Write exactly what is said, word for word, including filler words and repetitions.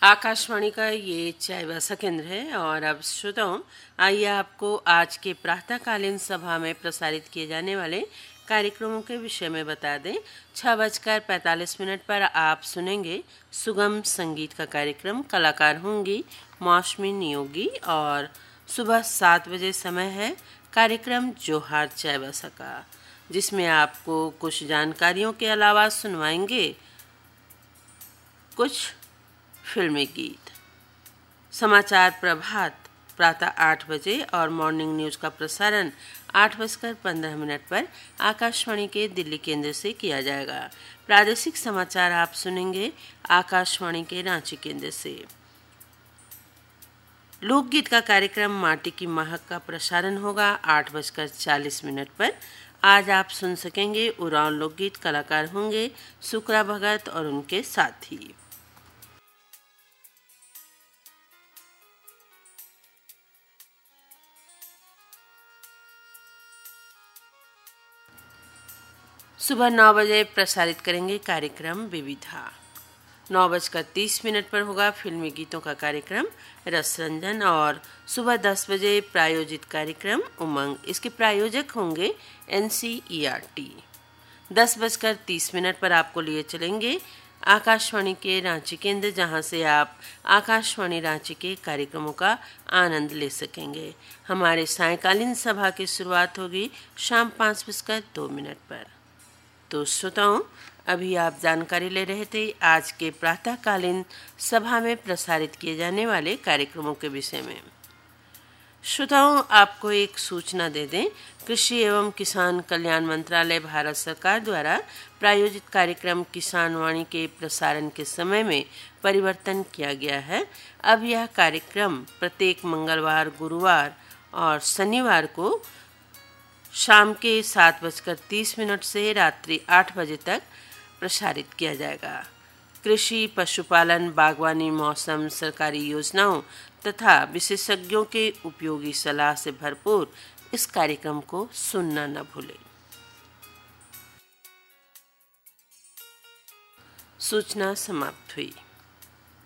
आकाशवाणी का ये चाईबासा केंद्र है और अब श्रोताओं आइए आपको आज के प्रातःकालीन सभा में प्रसारित किए जाने वाले कार्यक्रमों के विषय में बता दें। छह बजकर पैंतालीस मिनट पर आप सुनेंगे सुगम संगीत का कार्यक्रम। कलाकार होंगी मौसमी नियोगी और सुबह सात बजे समय है कार्यक्रम जोहार चाईबासा का, जिसमें आपको कुछ जानकारियों के अलावा सुनवाएंगे कुछ फिल्मी गीत। समाचार प्रभात प्रातः आठ बजे और मॉर्निंग न्यूज का प्रसारण आठ बजकर पंद्रह मिनट पर आकाशवाणी के दिल्ली केंद्र से किया जाएगा। प्रादेशिक समाचार आप सुनेंगे आकाशवाणी के रांची केंद्र से। लोकगीत का कार्यक्रम माटी की महक का प्रसारण होगा आठ बजकर चालीस मिनट पर। आज आप सुन सकेंगे उरांव लोकगीत। कलाकार होंगे सुकरा भगत और उनके साथी। सुबह नौ बजे प्रसारित करेंगे कार्यक्रम विविधा। नौ बजकर तीस मिनट पर होगा फिल्मी गीतों का कार्यक्रम रस रंजन और सुबह दस बजे प्रायोजित कार्यक्रम उमंग। इसके प्रायोजक होंगे N C E R T. दस बजकर तीस मिनट पर आपको लिए चलेंगे आकाशवाणी के रांची केंद्र, जहां से आप आकाशवाणी रांची के कार्यक्रमों का आनंद ले सकेंगे। हमारे सायंकालीन सभा की शुरुआत होगी शाम पाँच बजकर दो मिनट पर। तो श्रोताओं, अभी आप जानकारी ले रहे थे आज के प्रातःकालीन सभा में प्रसारित किए जाने वाले कार्यक्रमों के विषय में। श्रोताओं, आपको एक सूचना दे दें। कृषि एवं किसान कल्याण मंत्रालय भारत सरकार द्वारा प्रायोजित कार्यक्रम किसान वाणी के प्रसारण के समय में परिवर्तन किया गया है। अब यह कार्यक्रम प्रत्येक मंगलवार, गुरुवार और शनिवार को शाम के सात बजकर तीस मिनट से रात्रि आठ बजे तक प्रसारित किया जाएगा। कृषि, पशुपालन, बागवानी, मौसम, सरकारी योजनाओं तथा विशेषज्ञों के उपयोगी सलाह से भरपूर इस कार्यक्रम को सुनना न भूलें। सूचना समाप्त हुई।